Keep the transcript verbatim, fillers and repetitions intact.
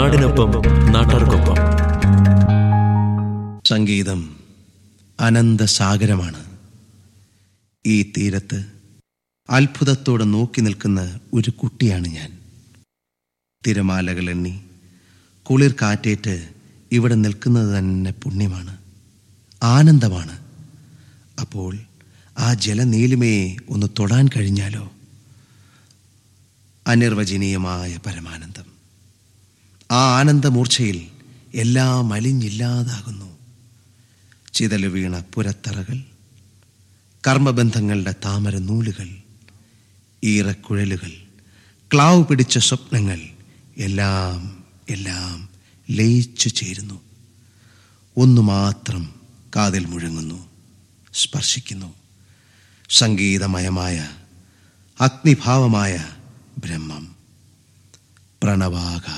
നാടിനൊപ്പം നാട്ടാർക്കൊപ്പം. സംഗീതം അനന്തസാഗരമാണ്. ഈ തീരത്ത് അത്ഭുതത്തോടെ നോക്കി നിൽക്കുന്ന ഒരു കുട്ടിയാണ് ഞാൻ. തിരമാലകൾ എണ്ണി കുളിർ കാറ്റേറ്റ് ഇവിടെ നിൽക്കുന്നത് തന്നെ പുണ്യമാണ്, ആനന്ദമാണ്. അപ്പോൾ ആ ജലനീലിമയെ ഒന്ന് തൊടാൻ കഴിഞ്ഞാലോ, അനിർവചനീയമായ പരമാനന്ദം. ആ ആനന്ദമൂർച്ചയിൽ എല്ലാം അലിഞ്ഞില്ലാതാകുന്നു. ചിതല് വീണ പുരത്തറകൾ, കർമ്മബന്ധങ്ങളുടെ താമര നൂലുകൾ, ഈറക്കുഴലുകൾ, ക്ലാവ് പിടിച്ച സ്വപ്നങ്ങൾ എല്ലാം എല്ലാം ലയിച്ചു ചേരുന്നു. ഒന്നു മാത്രം കാതിൽ മുഴങ്ങുന്നു, സ്പർശിക്കുന്നു. സംഗീതമയമായ അഗ്നിഭാവമായ ബ്രഹ്മം, പ്രണവാകാശം.